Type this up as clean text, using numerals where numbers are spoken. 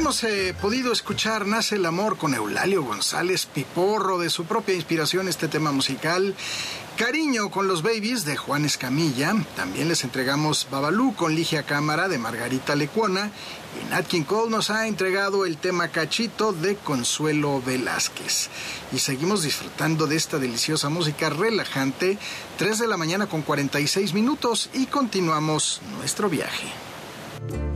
Hemos podido escuchar Nace el amor con Eulalio González Piporro, de su propia inspiración este tema musical. Cariño con los Babies, de Juan Escamilla. También les entregamos Babalú con Ligia Cámara, de Margarita Lecuona. Y Nat King Cole nos ha entregado el tema Cachito, de Consuelo Velázquez. Y seguimos disfrutando de esta deliciosa música relajante. 3 de la mañana con 46 minutos y continuamos nuestro viaje.